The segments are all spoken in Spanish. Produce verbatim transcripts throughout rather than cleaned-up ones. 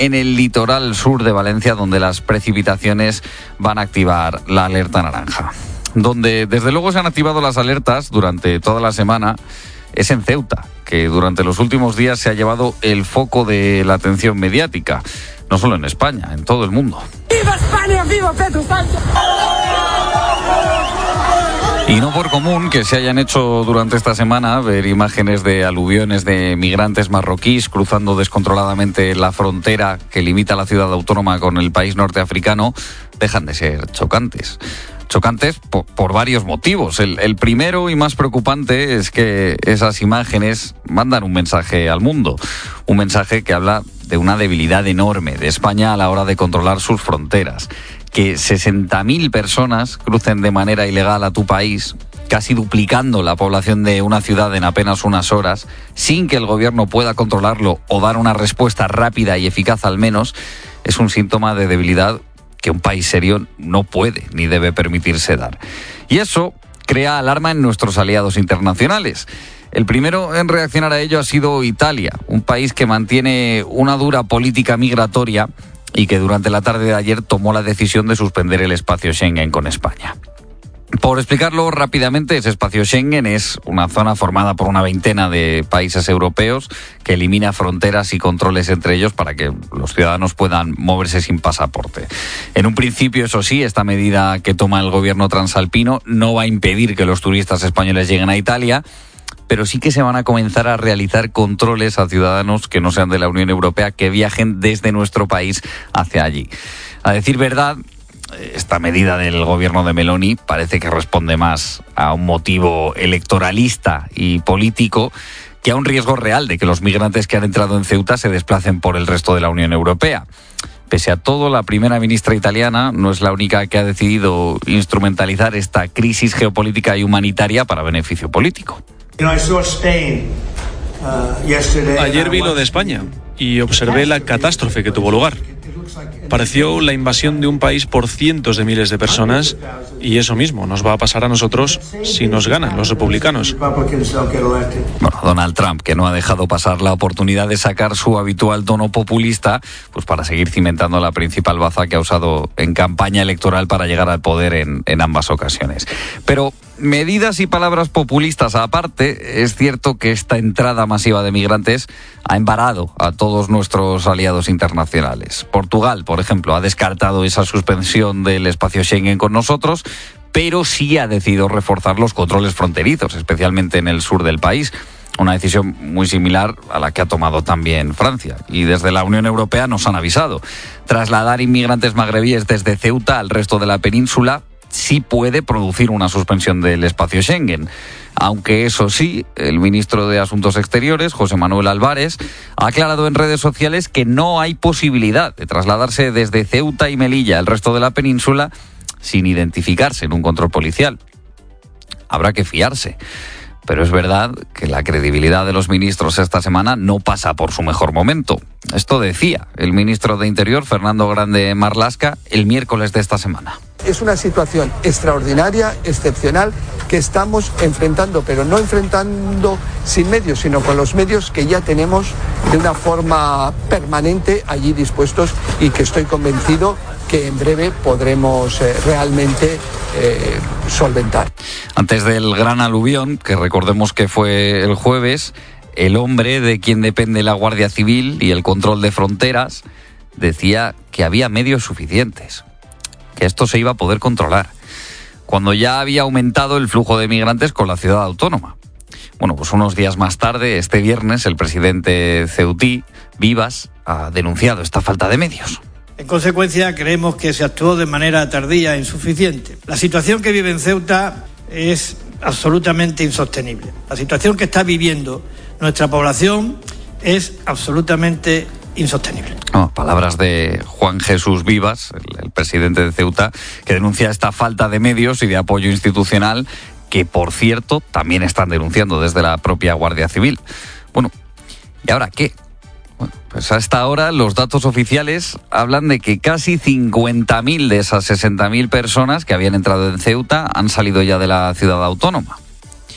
en el litoral sur de Valencia, donde las precipitaciones van a activar la alerta naranja. Donde desde luego se han activado las alertas durante toda la semana es en Ceuta, que durante los últimos días se ha llevado el foco de la atención mediática, no solo en España, en todo el mundo. ¡Viva España! ¡Viva Pedro Sánchez! Y no por común que se hayan hecho durante esta semana ver imágenes de aluviones de migrantes marroquíes cruzando descontroladamente la frontera que limita la ciudad autónoma con el país norteafricano, dejan de ser chocantes. Chocantes por, por varios motivos. El, el primero y más preocupante es que esas imágenes mandan un mensaje al mundo, un mensaje que habla de una debilidad enorme de España a la hora de controlar sus fronteras. Que sesenta mil personas crucen de manera ilegal a tu país, casi duplicando la población de una ciudad en apenas unas horas, sin que el gobierno pueda controlarlo o dar una respuesta rápida y eficaz al menos, es un síntoma de debilidad que un país serio no puede ni debe permitirse dar. Y eso crea alarma en nuestros aliados internacionales. El primero en reaccionar a ello ha sido Italia, un país que mantiene una dura política migratoria y que durante la tarde de ayer tomó la decisión de suspender el espacio Schengen con España. Por explicarlo rápidamente, ese espacio Schengen es una zona formada por una veintena de países europeos que elimina fronteras y controles entre ellos para que los ciudadanos puedan moverse sin pasaporte. En un principio, eso sí, esta medida que toma el gobierno transalpino no va a impedir que los turistas españoles lleguen a Italia, pero sí que se van a comenzar a realizar controles a ciudadanos que no sean de la Unión Europea que viajen desde nuestro país hacia allí. A decir verdad, esta medida del gobierno de Meloni parece que responde más a un motivo electoralista y político que a un riesgo real de que los migrantes que han entrado en Ceuta se desplacen por el resto de la Unión Europea. Pese a todo, la primera ministra italiana no es la única que ha decidido instrumentalizar esta crisis geopolítica y humanitaria para beneficio político. Ayer vi lo de España y observé la catástrofe que tuvo lugar. Pareció la invasión de un país por cientos de miles de personas y eso mismo nos va a pasar a nosotros si nos ganan los republicanos. Bueno, Donald Trump, que no ha dejado pasar la oportunidad de sacar su habitual tono populista, pues para seguir cimentando la principal baza que ha usado en campaña electoral para llegar al poder en, en ambas ocasiones. Pero medidas y palabras populistas aparte, es cierto que esta entrada masiva de migrantes ha embarado a todos nuestros aliados internacionales. Portugal, por ejemplo, ha descartado esa suspensión del espacio Schengen con nosotros, pero sí ha decidido reforzar los controles fronterizos, especialmente en el sur del país. Una decisión muy similar a la que ha tomado también Francia. Y desde la Unión Europea nos han avisado. Trasladar inmigrantes magrebíes desde Ceuta al resto de la península sí puede producir una suspensión del espacio Schengen. Aunque eso sí, el ministro de Asuntos Exteriores, José Manuel Álvarez, ha aclarado en redes sociales que no hay posibilidad de trasladarse desde Ceuta y Melilla al resto de la península sin identificarse en un control policial. Habrá que fiarse. Pero es verdad que la credibilidad de los ministros esta semana no pasa por su mejor momento. Esto decía el ministro de Interior, Fernando Grande Marlaska, el miércoles de esta semana. Es una situación extraordinaria, excepcional, que estamos enfrentando, pero no enfrentando sin medios, sino con los medios que ya tenemos de una forma permanente allí dispuestos y que estoy convencido que en breve podremos eh, realmente eh, solventar. Antes del gran aluvión, que recordemos que fue el jueves, el hombre de quien depende la Guardia Civil y el control de fronteras decía que había medios suficientes, que esto se iba a poder controlar, cuando ya había aumentado el flujo de migrantes con la ciudad autónoma. Bueno, pues unos días más tarde, este viernes, el presidente ceutí, Vivas, ha denunciado esta falta de medios. En consecuencia, creemos que se actuó de manera tardía e insuficiente. La situación que vive en Ceuta es absolutamente insostenible. La situación que está viviendo nuestra población es absolutamente insostenible. Oh, palabras de Juan Jesús Vivas, el, el presidente de Ceuta, que denuncia esta falta de medios y de apoyo institucional que, por cierto, también están denunciando desde la propia Guardia Civil. Bueno, ¿y ahora qué? Bueno, pues hasta ahora los datos oficiales hablan de que casi cincuenta mil de esas sesenta mil personas que habían entrado en Ceuta han salido ya de la ciudad autónoma.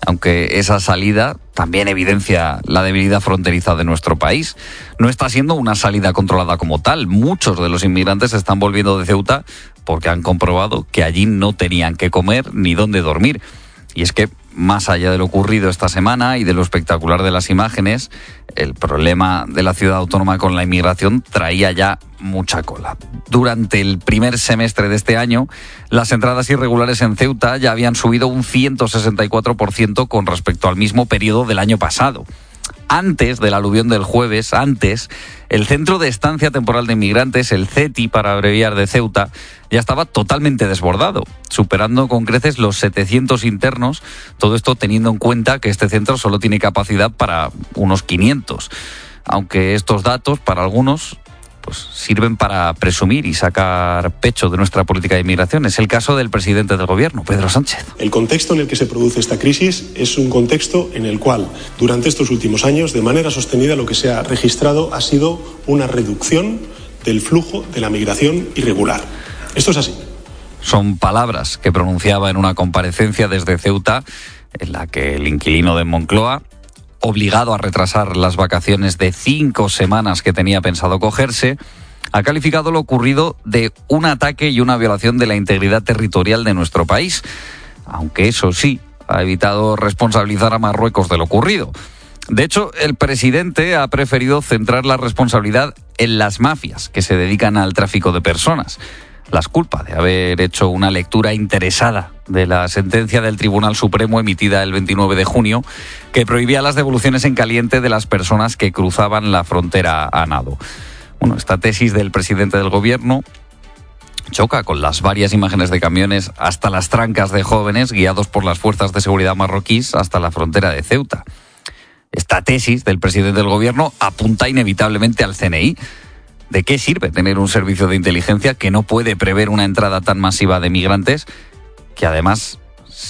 aunque esa salida también evidencia la debilidad fronteriza de nuestro país. No está siendo una salida controlada como tal. Muchos de los inmigrantes se están volviendo de Ceuta porque han comprobado que allí no tenían que comer ni dónde dormir. Y es que, más allá de lo ocurrido esta semana y de lo espectacular de las imágenes, el problema de la ciudad autónoma con la inmigración traía ya mucha cola. Durante el primer semestre de este año, las entradas irregulares en Ceuta ya habían subido un ciento sesenta y cuatro por ciento con respecto al mismo periodo del año pasado. Antes del aluvión del jueves, antes, el Centro de Estancia Temporal de Inmigrantes, el C E T I para abreviar de Ceuta, ya estaba totalmente desbordado, superando con creces los setecientos internos, todo esto teniendo en cuenta que este centro solo tiene capacidad para unos quinientos. Aunque estos datos, para algunos, pues sirven para presumir y sacar pecho de nuestra política de inmigración. Es el caso del presidente del gobierno, Pedro Sánchez. El contexto en el que se produce esta crisis es un contexto en el cual, durante estos últimos años, de manera sostenida, lo que se ha registrado ha sido una reducción del flujo de la migración irregular. Esto es así. Son palabras que pronunciaba en una comparecencia desde Ceuta, en la que el inquilino de Moncloa, obligado a retrasar las vacaciones de cinco semanas que tenía pensado cogerse, ha calificado lo ocurrido de un ataque y una violación de la integridad territorial de nuestro país, aunque eso sí, ha evitado responsabilizar a Marruecos de lo ocurrido. De hecho, el presidente ha preferido centrar la responsabilidad en las mafias que se dedican al tráfico de personas. Las culpa de haber hecho una lectura interesada de la sentencia del Tribunal Supremo emitida el veintinueve de junio, que prohibía las devoluciones en caliente de las personas que cruzaban la frontera a nado. Bueno, esta tesis del presidente del gobierno choca con las varias imágenes de camiones hasta las trancas de jóvenes guiados por las fuerzas de seguridad marroquíes hasta la frontera de Ceuta. Esta tesis del presidente del gobierno apunta inevitablemente al C N I. ¿De qué sirve tener un servicio de inteligencia que no puede prever una entrada tan masiva de migrantes, que además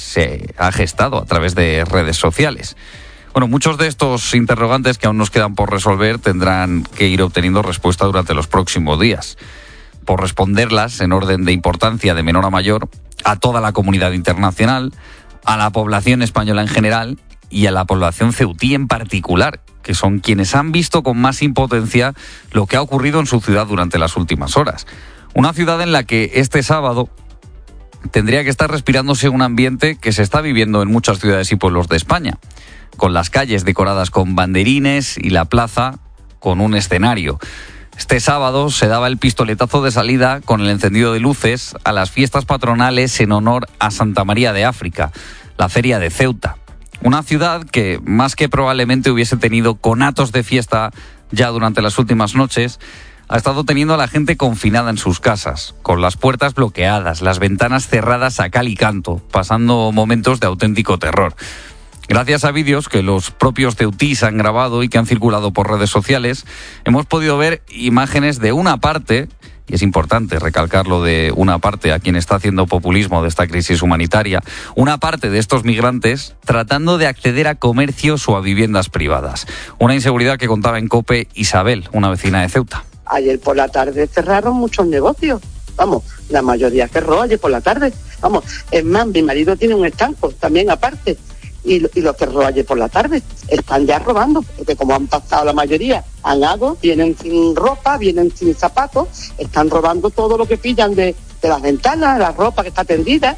se ha gestado a través de redes sociales? Bueno, muchos de estos interrogantes que aún nos quedan por resolver tendrán que ir obteniendo respuesta durante los próximos días. Por responderlas en orden de importancia de menor a mayor a toda la comunidad internacional, a la población española en general y a la población ceutí en particular, que son quienes han visto con más impotencia lo que ha ocurrido en su ciudad durante las últimas horas. Una ciudad en la que este sábado tendría que estar respirándose un ambiente que se está viviendo en muchas ciudades y pueblos de España, con las calles decoradas con banderines y la plaza con un escenario. Este sábado se daba el pistoletazo de salida con el encendido de luces a las fiestas patronales en honor a Santa María de África, la feria de Ceuta. Una ciudad que, más que probablemente hubiese tenido conatos de fiesta ya durante las últimas noches, ha estado teniendo a la gente confinada en sus casas, con las puertas bloqueadas, las ventanas cerradas a cal y canto, pasando momentos de auténtico terror. Gracias a vídeos que los propios ceutís han grabado y que han circulado por redes sociales, hemos podido ver imágenes de una parte, y es importante recalcarlo, de una parte a quien está haciendo populismo de esta crisis humanitaria, una parte de estos migrantes tratando de acceder a comercios o a viviendas privadas. Una inseguridad que contaba en COPE Isabel, una vecina de Ceuta. Ayer por la tarde cerraron muchos negocios. Vamos, la mayoría cerró ayer por la tarde. Vamos, es más, mi marido tiene un estanco también aparte. Y, y lo cerró ayer por la tarde. Están ya robando, porque como han pasado la mayoría, han dado, vienen sin ropa, vienen sin zapatos, están robando todo lo que pillan de, de las ventanas, la ropa que está tendida.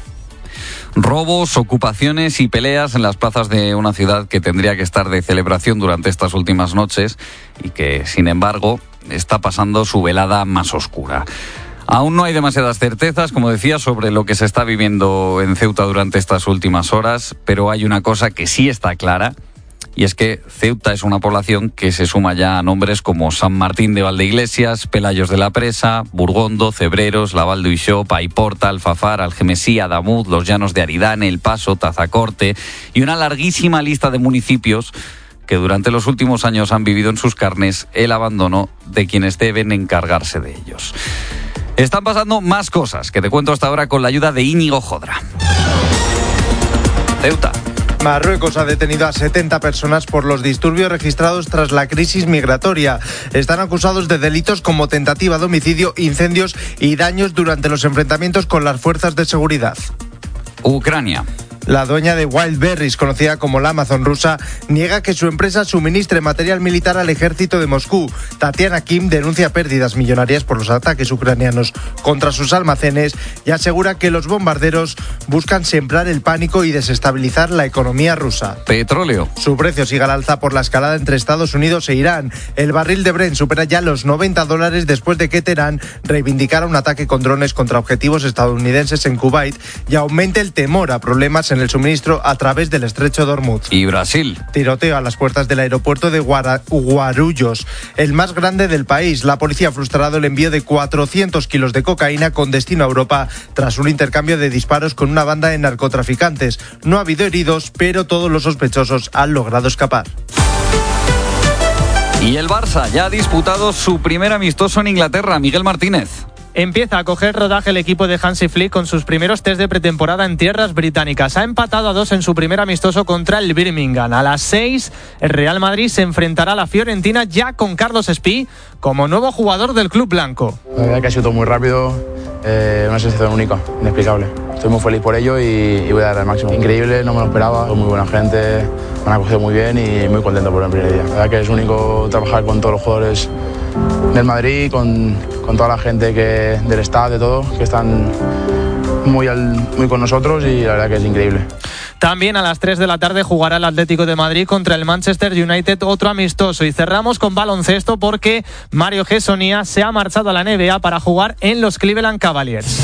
Robos, ocupaciones y peleas en las plazas de una ciudad que tendría que estar de celebración durante estas últimas noches y que, sin embargo, está pasando su velada más oscura. Aún no hay demasiadas certezas, como decía, sobre lo que se está viviendo en Ceuta durante estas últimas horas, pero hay una cosa que sí está clara, y es que Ceuta es una población que se suma ya a nombres como San Martín de Valdeiglesias, Pelayos de la Presa, Burgondo, Cebreros, La Val d'Uixó, Paiporta, Alfafar, Algemesí, Adamuz, Los Llanos de Aridane, El Paso, Tazacorte y una larguísima lista de municipios que durante los últimos años han vivido en sus carnes el abandono de quienes deben encargarse de ellos. Están pasando más cosas que te cuento hasta ahora con la ayuda de Íñigo Jodra. Ceuta. Marruecos ha detenido a setenta personas por los disturbios registrados tras la crisis migratoria. Están acusados de delitos como tentativa de homicidio, incendios y daños durante los enfrentamientos con las fuerzas de seguridad. Ucrania. La dueña de Wildberries, conocida como la Amazon rusa, niega que su empresa suministre material militar al ejército de Moscú. Tatiana Kim denuncia pérdidas millonarias por los ataques ucranianos contra sus almacenes y asegura que los bombarderos buscan sembrar el pánico y desestabilizar la economía rusa. Petróleo. Su precio sigue al alza por la escalada entre Estados Unidos e Irán. El barril de Brent supera ya los noventa dólares después de que Teherán reivindicara un ataque con drones contra objetivos estadounidenses en Kuwait y aumente el temor a problemas en el suministro a través del estrecho de Hormuz. Y Brasil. Tiroteo a las puertas del aeropuerto de Guara- Guarulhos, el más grande del país. La policía ha frustrado el envío de cuatrocientos kilos de cocaína con destino a Europa tras un intercambio de disparos con una banda de narcotraficantes. No ha habido heridos, pero todos los sospechosos han logrado escapar. Y el Barça ya ha disputado su primer amistoso en Inglaterra. Miguel Martínez. Empieza a coger rodaje el equipo de Hansi Flick con sus primeros test de pretemporada en tierras británicas. Ha empatado a dos en su primer amistoso contra el Birmingham. A las seis, el Real Madrid se enfrentará a la Fiorentina ya con Carlos Espí como nuevo jugador del club blanco. La verdad que ha sido todo muy rápido, eh, una sensación única, inexplicable. Estoy muy feliz por ello y, y voy a dar el máximo. Increíble, no me lo esperaba, muy buena gente, me han acogido muy bien y muy contento por el primer día. La verdad que es único trabajar con todos los jugadores del Madrid, con, con toda la gente que, del staff, de todo, que están muy, al, muy con nosotros y la verdad que es increíble. También a las tres de la tarde jugará el Atlético de Madrid contra el Manchester United, otro amistoso. Y cerramos con baloncesto porque Mario Gessonia se ha marchado a la N B A para jugar en los Cleveland Cavaliers.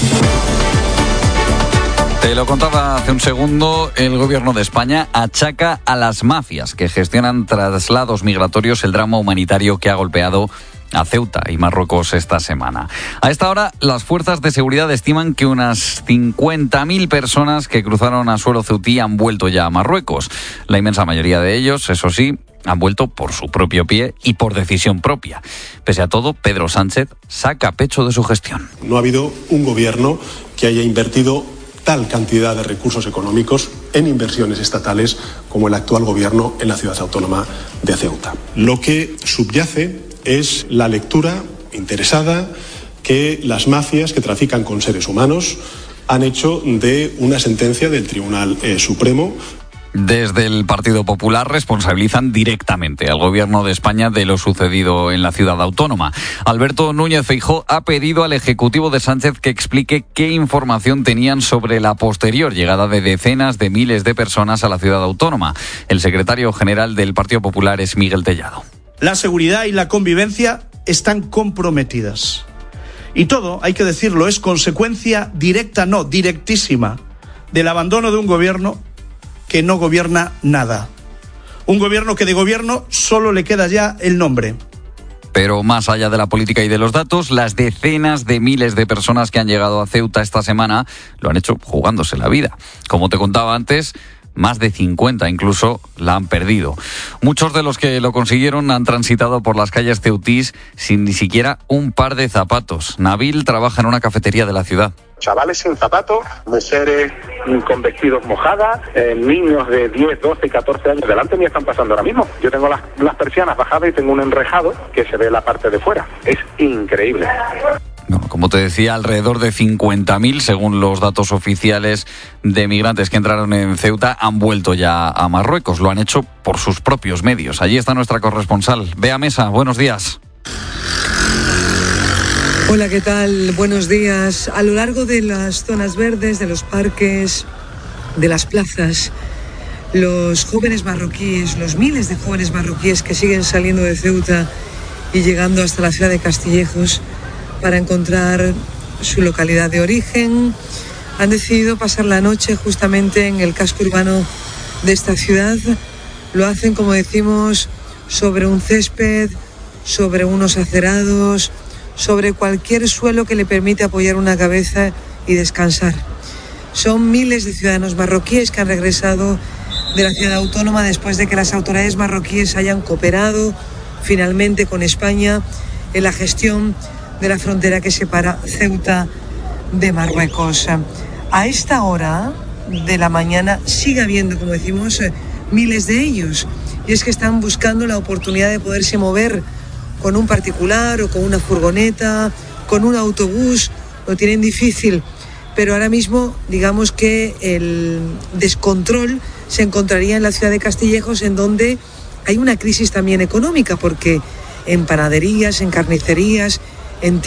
Te lo contaba hace un segundo, el gobierno de España achaca a las mafias que gestionan traslados migratorios el drama humanitario que ha golpeado a Ceuta y Marruecos esta semana. A esta hora, las fuerzas de seguridad estiman que unas cincuenta mil personas que cruzaron a suelo ceutí han vuelto ya a Marruecos. La inmensa mayoría de ellos, eso sí, han vuelto por su propio pie y por decisión propia. Pese a todo, Pedro Sánchez saca pecho de su gestión. No ha habido un gobierno que haya invertido tal cantidad de recursos económicos en inversiones estatales como el actual gobierno en la ciudad autónoma de Ceuta. Lo que subyace es la lectura interesada que las mafias que trafican con seres humanos han hecho de una sentencia del Tribunal eh, Supremo. Desde el Partido Popular responsabilizan directamente al Gobierno de España de lo sucedido en la ciudad autónoma. Alberto Núñez Feijóo ha pedido al Ejecutivo de Sánchez que explique qué información tenían sobre la posterior llegada de decenas de miles de personas a la ciudad autónoma. El secretario general del Partido Popular es Miguel Tellado. La seguridad y la convivencia están comprometidas. Y todo, hay que decirlo, es consecuencia directa, no, directísima, del abandono de un gobierno que no gobierna nada. Un gobierno que de gobierno solo le queda ya el nombre. Pero más allá de la política y de los datos, las decenas de miles de personas que han llegado a Ceuta esta semana lo han hecho jugándose la vida. Como te contaba antes, más de cincuenta incluso la han perdido. Muchos de los que lo consiguieron han transitado por las calles ceutís sin ni siquiera un par de zapatos. Nabil trabaja en una cafetería de la ciudad. Chavales sin zapatos, mujeres con vestidos mojadas, eh, niños de diez, doce, catorce años. Delante mío están pasando ahora mismo. Yo tengo las, las persianas bajadas y tengo un enrejado que se ve la parte de fuera. Es increíble. Bueno, como te decía, alrededor de cincuenta mil, según los datos oficiales de migrantes que entraron en Ceuta, han vuelto ya a Marruecos. Lo han hecho por sus propios medios. Allí está nuestra corresponsal, Bea Mesa. Buenos días. Hola, ¿qué tal? Buenos días. A lo largo de las zonas verdes, de los parques, de las plazas, los jóvenes marroquíes, los miles de jóvenes marroquíes que siguen saliendo de Ceuta y llegando hasta la ciudad de Castillejos para encontrar su localidad de origen, han decidido pasar la noche justamente en el casco urbano de esta ciudad. Lo hacen, como decimos, sobre un césped, sobre unos acerados, sobre cualquier suelo que le permite apoyar una cabeza y descansar. Son miles de ciudadanos marroquíes que han regresado de la ciudad autónoma después de que las autoridades marroquíes hayan cooperado finalmente con España en la gestión de la frontera que separa Ceuta de Marruecos. A esta hora de la mañana sigue habiendo, como decimos, miles de ellos, y es que están buscando la oportunidad de poderse mover con un particular o con una furgoneta, con un autobús. Lo tienen difícil, pero ahora mismo digamos que el descontrol se encontraría en la ciudad de Castillejos, en donde hay una crisis también económica, porque en panaderías, en carnicerías, en